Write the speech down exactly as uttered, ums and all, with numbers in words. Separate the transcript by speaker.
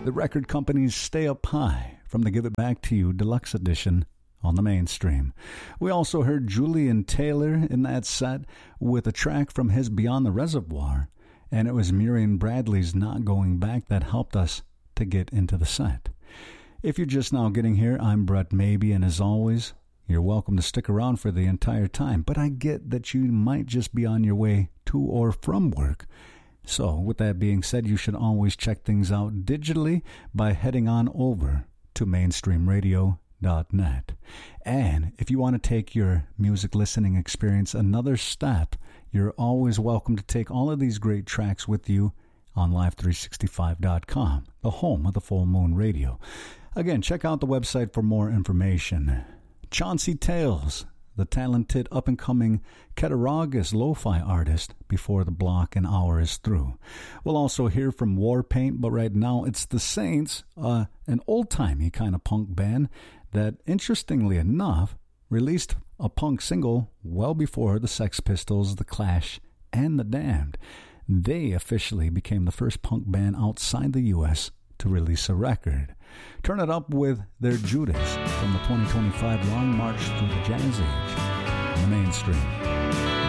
Speaker 1: The record companies Stay Up High from the Give It Back to You Deluxe Edition on the Mainstream. We also heard Julian Taylor in that set with a track from his Beyond the Reservoir, and it was Miriam Bradley's Not Going Back that helped us to get into the set. If you're just now getting here, I'm Brett Maybe, and as always, you're welcome to stick around for the entire time, but I get that you might just be on your way to or from work. So, with that being said, you should always check things out digitally by heading on over to mainstream radio dot net. And if you want to take your music listening experience another step, you're always welcome to take all of these great tracks with you on live three sixty-five dot com, the home of the Full Moon Radio. Again, check out the website for more information. Chauncey Tales, the talented up-and-coming Cattaraugus lo-fi artist, before the block and hour is through. We'll also hear from Warpaint, but right now it's The Saints, uh, an old-timey kind of punk band that, interestingly enough, released a punk single well before the Sex Pistols, The Clash, and The Damned. They officially became the first punk band outside the U S to release a record. Turn it up with their Judas from the twenty twenty-five Long March Through the Jazz Age on the Mainstream.